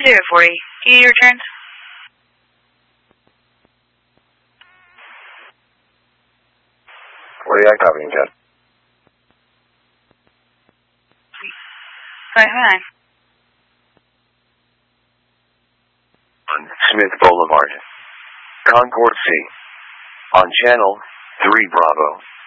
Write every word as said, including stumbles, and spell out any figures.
Zero forty. Can you return? forty, I copy, Jet. Five nine. On Smith Boulevard. Concord C. On channel three Bravo.